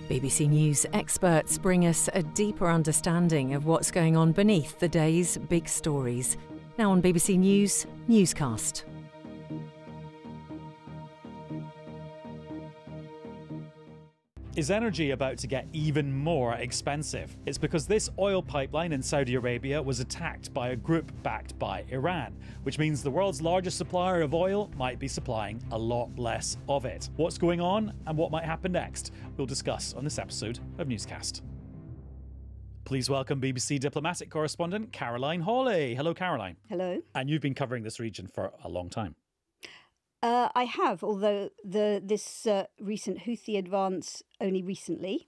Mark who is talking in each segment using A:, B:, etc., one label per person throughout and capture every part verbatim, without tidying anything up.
A: B B C News experts bring us a deeper understanding of what's going on beneath the day's big stories. Now on B B C News, Newscast.
B: Is energy about to get even more expensive? It's because this oil pipeline in Saudi Arabia was attacked by a group backed by Iran, which means the world's largest supplier of oil might be supplying a lot less of it. What's going on and what might happen next? We'll discuss on this episode of Newscast. Please welcome B B C diplomatic correspondent Caroline Hawley. Hello, Caroline.
C: Hello.
B: And you've been covering this region for a long time.
C: Uh, I have, although the this uh, recent Houthi advance only recently.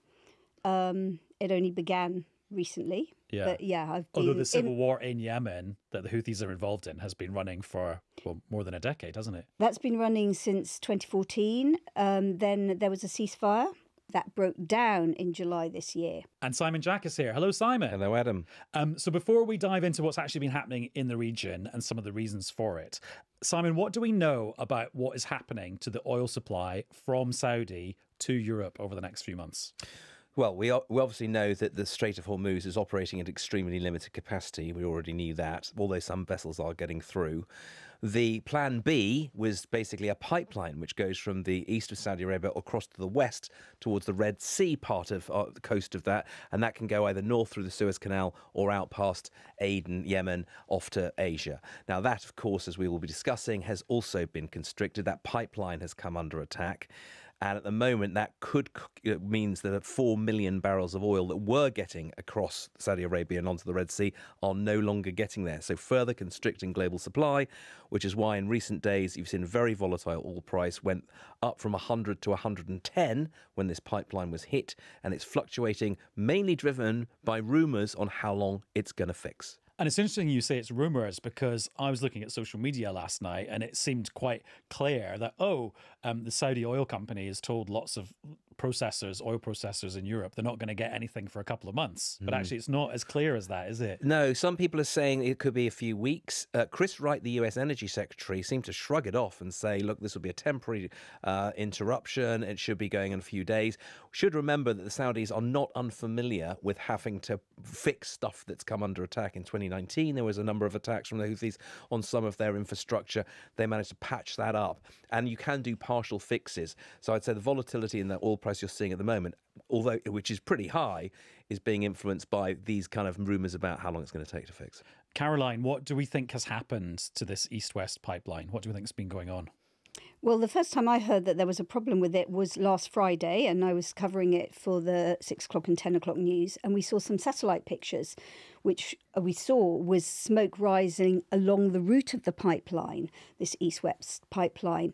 C: Um, it only began recently.
B: Yeah.
C: But yeah, I've been...
B: Although the civil
C: in,
B: war in Yemen that the Houthis are involved in has been running for well, more than a decade, hasn't it?
C: That's been running since twenty fourteen. Um, then there was a ceasefire that broke down in July this year.
B: And Simon Jack is here. Hello, Simon.
D: Hello, Adam.
B: Um, so before we dive into what's actually been happening in the region and some of the reasons for it, Simon, what do we know about what is happening to the oil supply from Saudi to Europe over the next few months?
D: Well, we, we obviously know that the Strait of Hormuz is operating at extremely limited capacity. We already knew that, although some vessels are getting through. The plan B was basically a pipeline which goes from the east of Saudi Arabia across to the west towards the Red Sea part of uh, the coast of that. And that can go either north through the Suez Canal or out past Aden, Yemen, off to Asia. Now, that, of course, as we will be discussing, has also been constricted. That pipeline has come under attack. And at the moment, that could it means that four million barrels of oil that were getting across Saudi Arabia and onto the Red Sea are no longer getting there. So further constricting global supply, which is why in recent days you've seen a very volatile oil price went up from one hundred to one hundred ten when this pipeline was hit. And it's fluctuating, mainly driven by rumours on how long it's going to fix.
B: And it's interesting you say it's rumours, because I was looking at social media last night and it seemed quite clear that, oh, um, the Saudi oil company has told lots of processors, oil processors in Europe, they're not going to get anything for a couple of months. But mm. actually, it's not as clear as that, is it?
D: No, some people are saying it could be a few weeks. Uh, Chris Wright, the U S Energy Secretary, seemed to shrug it off and say, look, this will be a temporary uh, interruption. It should be going in a few days. We should remember that the Saudis are not unfamiliar with having to fix stuff that's come under attack. In twenty nineteen, there was a number of attacks from the Houthis on some of their infrastructure. They managed to patch that up. And you can do partial fixes. So I'd say the volatility in the oil price you're seeing at the moment, although which is pretty high, is being influenced by these kind of rumours about how long it's going to take to fix.
B: Caroline, what do we think has happened to this east-west pipeline? What do we think has been going on?
C: Well, the first time I heard that there was a problem with it was last Friday, and I was covering it for the six o'clock and ten o'clock news, and we saw some satellite pictures, which we saw was smoke rising along the route of the pipeline, this east-west pipeline,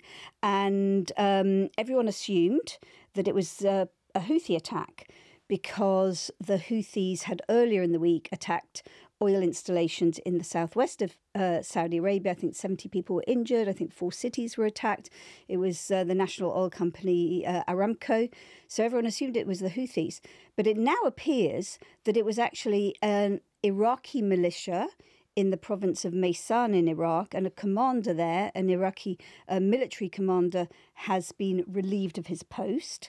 C: and um, everyone assumed that it was uh, a Houthi attack because the Houthis had earlier in the week attacked oil installations in the southwest of uh, Saudi Arabia. I think seventy people were injured. I think four cities were attacked. It was uh, the national oil company uh, Aramco. So everyone assumed it was the Houthis. But it now appears that it was actually an Iraqi militia in the province of Maysan in Iraq, and a commander there, an Iraqi uh, military commander, has been relieved of his post.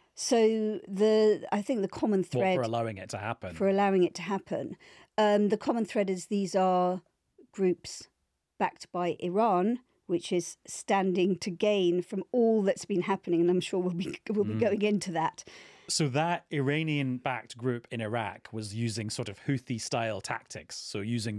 C: So the I think the common thread...
B: What, for allowing it to happen?
C: For allowing it to happen. Um, the common thread is these are groups backed by Iran, which is standing to gain from all that's been happening. And I'm sure we'll be, we'll be mm. going into that.
B: So that Iranian-backed group in Iraq was using sort of Houthi-style tactics, so using